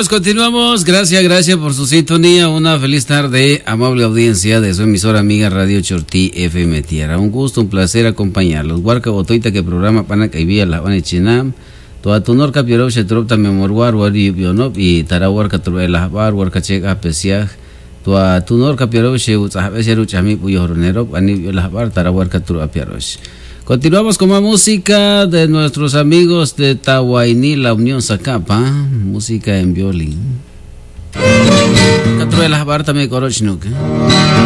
Continuamos. Gracias por su sintonía. Una feliz tarde, amable audiencia de su emisora amiga Radio Chortí FM Tierra. Un gusto, un placer acompañarlos. Huarca Botoita que programa pana Caibía La Habana Chinam. Toda tu norca Piero Chetropta Memorwar, Wari Bionop y Tarawarca Truela Bar, Huarca Checa Especial. Toda tu norca Piero Cheruchabeseru Chami Puyoronero, Anibio La Bar, Tarawarca Trua Pierosh. Continuamos con más música de nuestros amigos de Tahuayní, la Unión Zacapa, música en violín. Catruelas Barta me corochnuk.